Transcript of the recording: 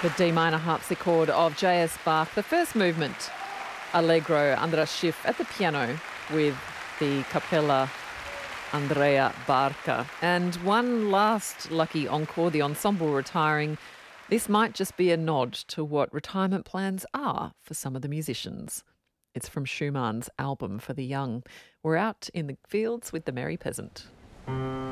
The D minor harpsichord of J.S. Bach, the first movement, Allegro Andras Schiff at the piano with the Capella Andrea Barca. And one last lucky encore, the ensemble retiring. This might just be a nod to what retirement plans are for some of the musicians. It's from Schumann's album for the young. We're out in the fields with the Merry Peasant.